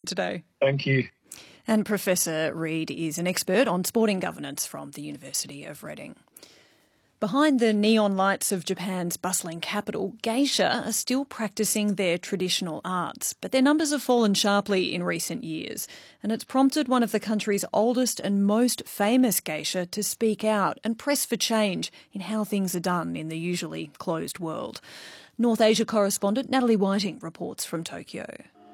today. Thank you. And Professor Reid is an expert on sporting governance from the University of Reading. Behind the neon lights of Japan's bustling capital, geisha are still practising their traditional arts, but their numbers have fallen sharply in recent years, and it's prompted one of the country's oldest and most famous geisha to speak out and press for change in how things are done in the usually closed world. North Asia correspondent Natalie Whiting reports from Tokyo.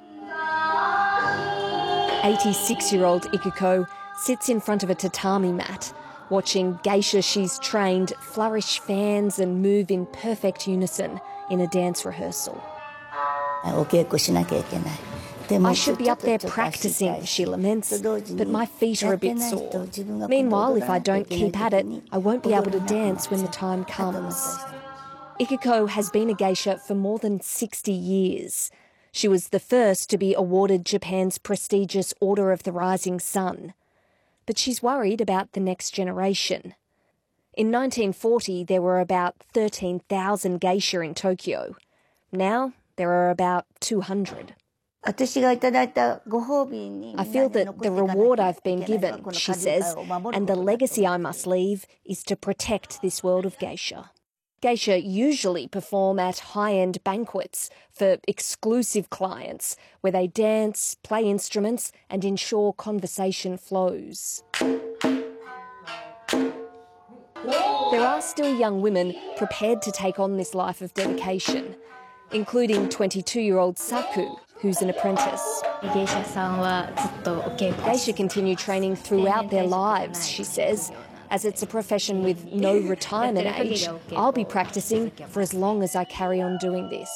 86-year-old Ikiko sits in front of a tatami mat, watching geisha she's trained flourish fans and move in perfect unison in a dance rehearsal. I should be up there practising, she laments, but my feet are a bit sore. Meanwhile, if I don't keep at it, I won't be able to dance when the time comes. Ikiko has been a geisha for more than 60 years. She was the first to be awarded Japan's prestigious Order of the Rising Sun. But she's worried about the next generation. In 1940, there were about 13,000 geisha in Tokyo. Now, there are about 200. I feel that the reward I've been given, she says, and the legacy I must leave is to protect this world of geisha. Geisha usually perform at high-end banquets for exclusive clients where they dance, play instruments and ensure conversation flows. There are still young women prepared to take on this life of dedication, including 22-year-old Saku, who's an apprentice. Geisha continue training throughout their lives, she says. As it's a profession with no retirement age, I'll be practising for as long as I carry on doing this.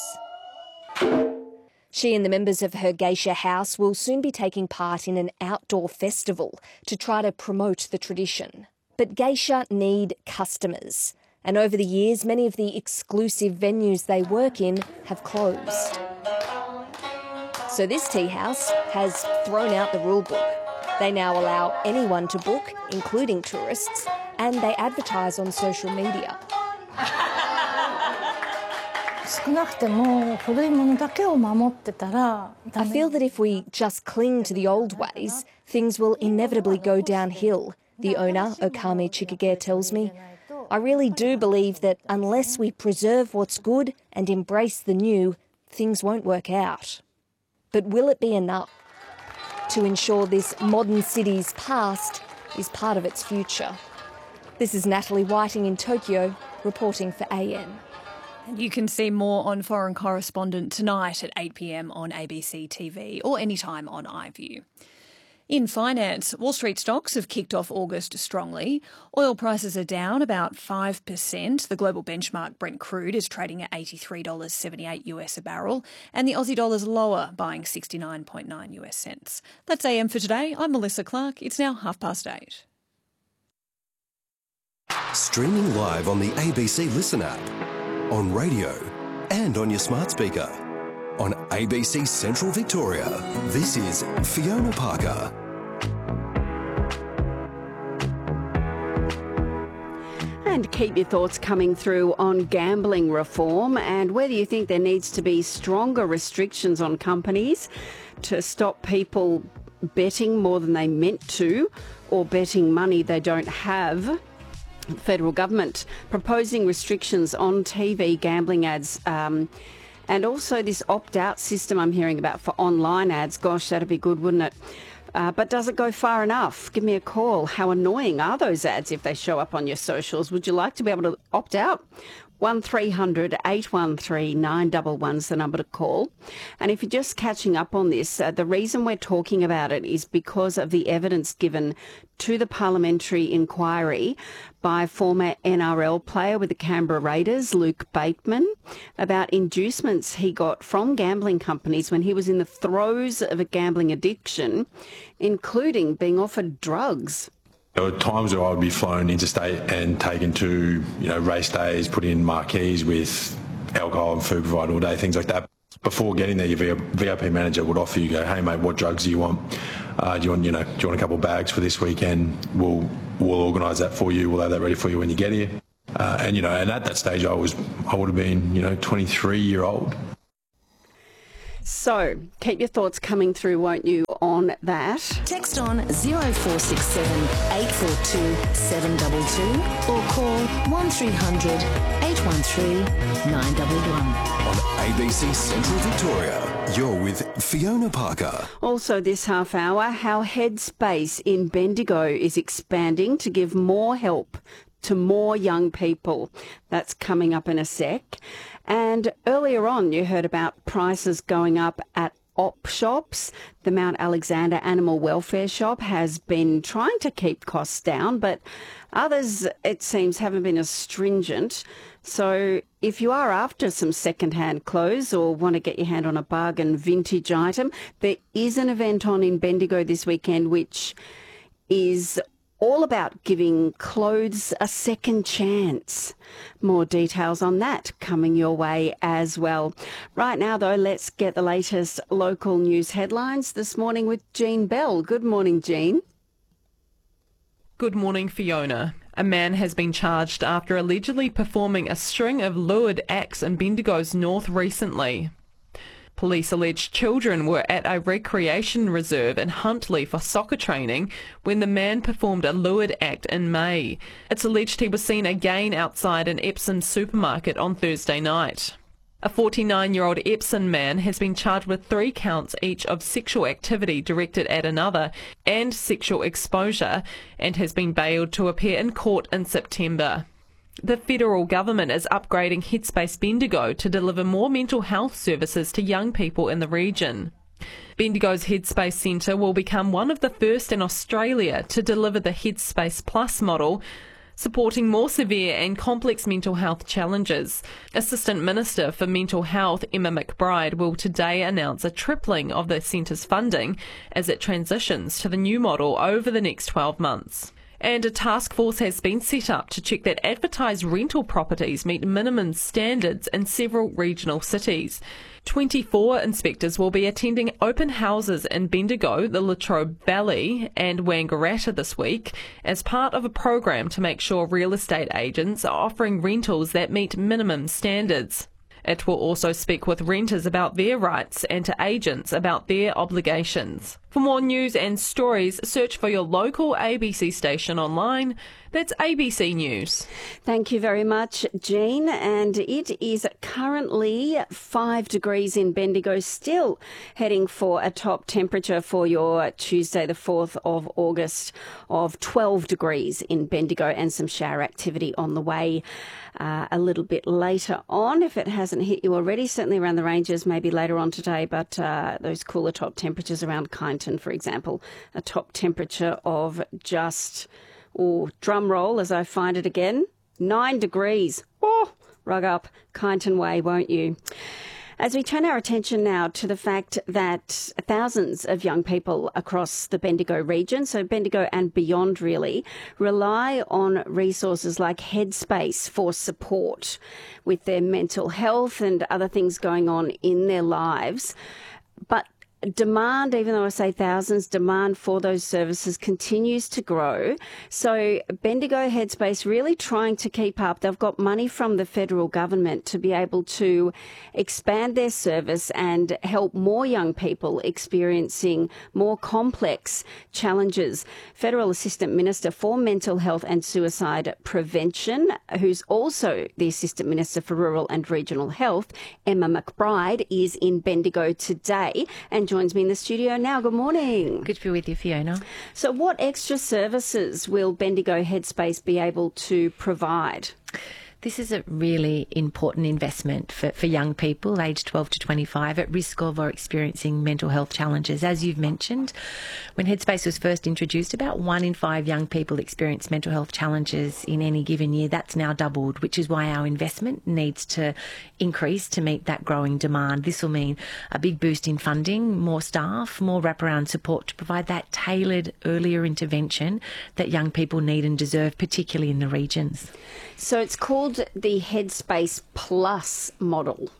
She and the members of her geisha house will soon be taking part in an outdoor festival to try to promote the tradition. But geisha need customers, and over the years, many of the exclusive venues they work in have closed. So this tea house has thrown out the rule book. They now allow anyone to book, including tourists, and they advertise on social media. I feel that if we just cling to the old ways, things will inevitably go downhill, the owner, Okami Chikage, tells me. I really do believe that unless we preserve what's good and embrace the new, things won't work out. But will it be enough to ensure this modern city's past is part of its future? This is Natalie Whiting in Tokyo, reporting for AN. And you can see more on Foreign Correspondent tonight at 8 p.m. on ABC TV or anytime on iView. In finance, Wall Street stocks have kicked off August strongly. Oil prices are down about 5%. The global benchmark Brent crude is trading at $83.78 US a barrel, and the Aussie dollar's lower, buying 69.9 US cents. That's AM for today. I'm Melissa Clark. It's now 8:30. Streaming live on the ABC Listen app, on radio, and on your smart speaker. On ABC Central Victoria, this is Fiona Parker. And keep your thoughts coming through on gambling reform and whether you think there needs to be stronger restrictions on companies to stop people betting more than they meant to or betting money they don't have. The federal government proposing restrictions on TV gambling ads, and also this opt-out system I'm hearing about for online ads. Gosh, that'd be good, wouldn't it? But does it go far enough? Give me a call. How annoying are those ads if they show up on your socials? Would you like to be able to opt out? 1300 813 911 is the number to call. And if you're just catching up on this, the reason we're talking about it is because of the evidence given to the parliamentary inquiry by former NRL player with the Canberra Raiders, Luke Bateman, about inducements he got from gambling companies when he was in the throes of a gambling addiction, including being offered drugs. There were times where I would be flown interstate and taken to, race days, put in marquees with alcohol and food provided all day, things like that. Before getting there, your VIP manager would offer you, hey mate, what drugs do you want? Do you want a couple of bags for this weekend? We'll organise that for you. We'll have that ready for you when you get here. And at that stage, I would have been, 23-year-old. So keep your thoughts coming through, won't you, on that. Text on 0467 842 722 or call 1300 813 911. On ABC Central Victoria, you're with Fiona Parker. Also this half hour, how Headspace in Bendigo is expanding to give more help to more young people. That's coming up in a sec. And earlier on, you heard about prices going up at op shops. The Mount Alexander Animal Welfare Shop has been trying to keep costs down, but others, it seems, haven't been as stringent. So if you are after some second-hand clothes or want to get your hand on a bargain vintage item, there is an event on in Bendigo this weekend which is all about giving clothes a second chance. More details on that coming your way as well. Right now, though, let's get the latest local news headlines this morning with Jean Bell. Good morning, Jean. Good morning, Fiona. A man has been charged after allegedly performing a string of lewd acts in Bendigo's north recently. Police allege children were at a recreation reserve in Huntly for soccer training when the man performed a lewd act in May. It's alleged he was seen again outside an Epsom supermarket on Thursday night. A 49-year-old Epsom man has been charged with 3 counts each of sexual activity directed at another and sexual exposure and has been bailed to appear in court in September. The federal government is upgrading Headspace Bendigo to deliver more mental health services to young people in the region. Bendigo's Headspace Centre will become one of the first in Australia to deliver the Headspace Plus model, supporting more severe and complex mental health challenges. Assistant Minister for Mental Health Emma McBride will today announce a tripling of the centre's funding as it transitions to the new model over the next 12 months. And a task force has been set up to check that advertised rental properties meet minimum standards in several regional cities. 24 inspectors will be attending open houses in Bendigo, the Latrobe Valley and Wangaratta this week as part of a program to make sure real estate agents are offering rentals that meet minimum standards. It will also speak with renters about their rights and to agents about their obligations. For more news and stories, search for your local ABC station online. That's ABC News. Thank you very much, Jean. And it is currently 5 degrees in Bendigo, still heading for a top temperature for your Tuesday, the 4th of August, of 12 degrees in Bendigo and some shower activity on the way a little bit later on. If it hasn't hit you already, certainly around the ranges, maybe later on today, but those cooler top temperatures around Kyneton, for example, a top temperature of just... drum roll as I find it again, 9 degrees. Oh, rug up Kyneton Way, won't you? As we turn our attention now to the fact that thousands of young people across the Bendigo region, so Bendigo and beyond really, rely on resources like Headspace for support with their mental health and other things going on in their lives. But demand, even though I say thousands, demand for those services continues to grow. So Bendigo Headspace really trying to keep up. They've got money from the federal government to be able to expand their service and help more young people experiencing more complex challenges. Federal Assistant Minister for Mental Health and Suicide Prevention, who's also the Assistant Minister for Rural and Regional Health, Emma McBride, is in Bendigo today and joins me in the studio now. Good morning. Good to be with you, Fiona. So what extra services will Bendigo Headspace be able to provide? This is a really important investment for young people aged 12 to 25 at risk of or experiencing mental health challenges. As you've mentioned, when Headspace was first introduced, about 1 in 5 young people experience mental health challenges in any given year. That's now doubled, which is why our investment needs to increase to meet that growing demand. This will mean a big boost in funding, more staff, more wraparound support to provide that tailored earlier intervention that young people need and deserve, particularly in the regions. So it's called the Headspace Plus model.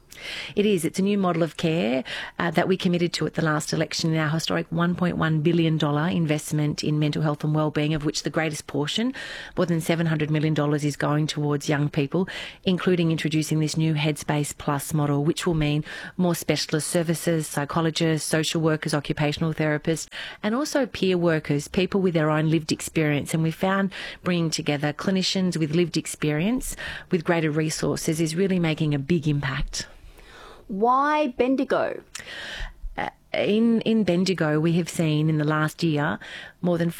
It is. It's a new model of care that we committed to at the last election in our historic $1.1 billion investment in mental health and wellbeing, of which the greatest portion, more than $700 million, is going towards young people, including introducing this new Headspace Plus model, which will mean more specialist services, psychologists, social workers, occupational therapists, and also peer workers, people with their own lived experience. And we found bringing together clinicians with lived experience with greater resources is really making a big impact. Why Bendigo? In Bendigo, we have seen in the last year more than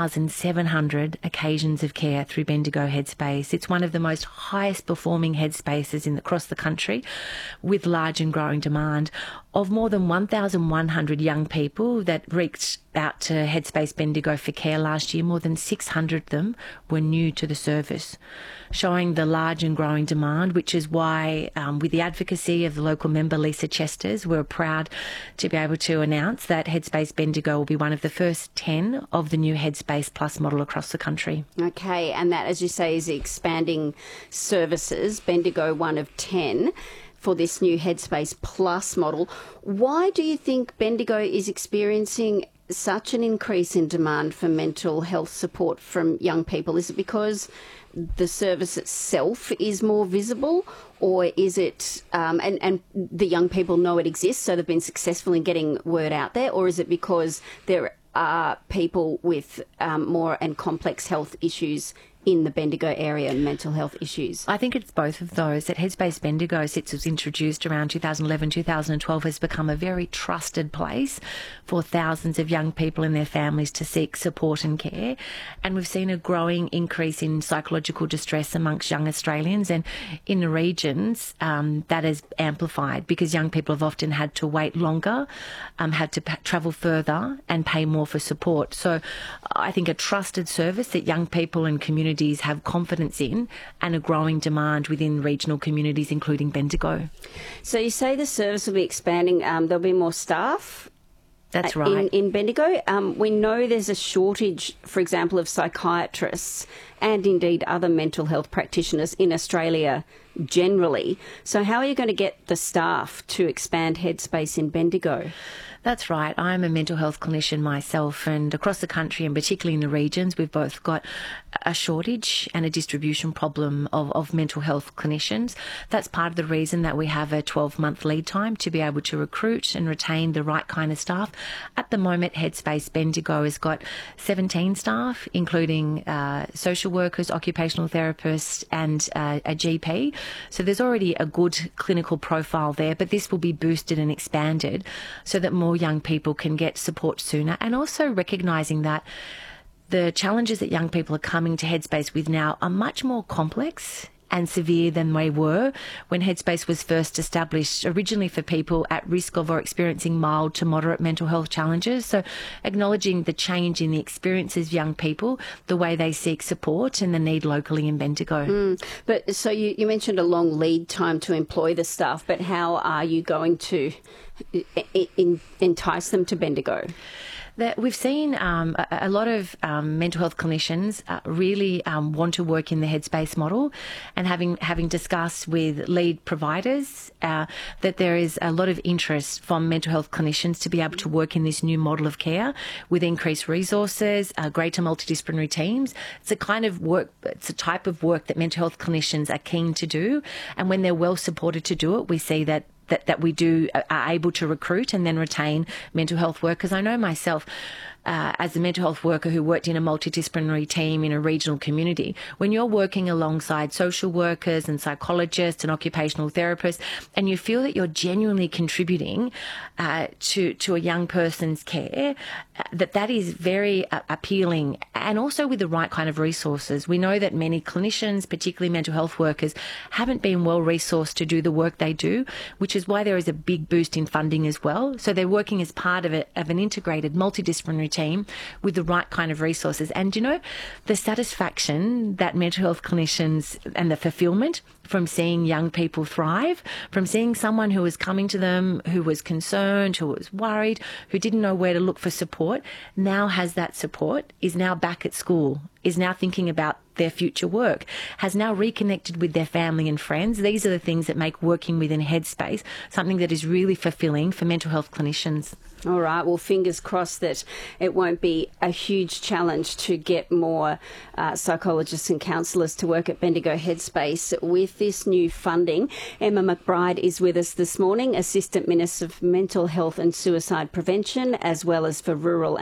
5,700 occasions of care through Bendigo Headspace. It's one of the most highest performing headspaces across the country, with large and growing demand. Of more than 1,100 young people that reached out to Headspace Bendigo for care last year, more than 600 of them were new to the service, showing the large and growing demand, which is why, with the advocacy of the local member, Lisa Chesters, we're proud to be able to announce that Headspace Bendigo will be one of the first 10 of the new Headspace Plus model across the country. Okay, and that, as you say, is expanding services. Bendigo, one of 10 for this new Headspace Plus model. Why do you think Bendigo is experiencing such an increase in demand for mental health support from young people? Is it because the service itself is more visible, or is it, and the young people know it exists, so they've been successful in getting word out there, or is it because there are people with more and complex health issues in the Bendigo area and mental health issues? I think it's both of those. That Headspace Bendigo, since it was introduced around 2011, 2012, has become a very trusted place for thousands of young people and their families to seek support and care. And we've seen a growing increase in psychological distress amongst young Australians, and in the regions that has amplified because young people have often had to wait longer, had to travel further and pay more for support. So I think a trusted service that young people and communities have confidence in, and a growing demand within regional communities, including Bendigo. So you say the service will be expanding. There'll be more staff. That's right. In Bendigo, we know there's a shortage, for example, of psychiatrists and indeed other mental health practitioners in Australia generally. So how are you going to get the staff to expand Headspace in Bendigo? That's right. I'm a mental health clinician myself, and across the country and particularly in the regions, we've both got a shortage and a distribution problem of mental health clinicians. That's part of the reason that we have a 12-month lead time to be able to recruit and retain the right kind of staff. At the moment, Headspace Bendigo has got 17 staff, including social workers, occupational therapists and a GP. So there's already a good clinical profile there, but this will be boosted and expanded so that more young people can get support sooner, and also recognising that the challenges that young people are coming to Headspace with now are much more complex and severe than they were when Headspace was first established, originally for people at risk of or experiencing mild to moderate mental health challenges. So acknowledging the change in the experiences of young people, the way they seek support and the need locally in Bendigo. But so you mentioned a long lead time to employ the staff, but how are you going to entice them to Bendigo? That we've seen a lot of mental health clinicians really want to work in the Headspace model, and having discussed with lead providers that there is a lot of interest from mental health clinicians to be able to work in this new model of care with increased resources, greater multidisciplinary teams. It's a kind of work, it's a type of work that mental health clinicians are keen to do, and when they're well supported to do it, we see that we are able to recruit and then retain mental health workers. I know myself, as a mental health worker who worked in a multidisciplinary team in a regional community, when you're working alongside social workers and psychologists and occupational therapists, and you feel that you're genuinely contributing to a young person's care, that is very appealing, and also with the right kind of resources. We know that many clinicians, particularly mental health workers, haven't been well resourced to do the work they do, which is why there is a big boost in funding as well. So they're working as part of an integrated multidisciplinary team with the right kind of resources. And, you know, the satisfaction that mental health clinicians and the fulfillment from seeing young people thrive, from seeing someone who was coming to them, who was concerned, who was worried, who didn't know where to look for support, now has that support, is now back at school, is now thinking about their future work, has now reconnected with their family and friends. These are the things that make working within Headspace something that is really fulfilling for mental health clinicians. All right, well, fingers crossed that it won't be a huge challenge to get more psychologists and counsellors to work at Bendigo Headspace with this new funding. Emma McBride is with us this morning, Assistant Minister for Mental Health and Suicide Prevention, as well as for Rural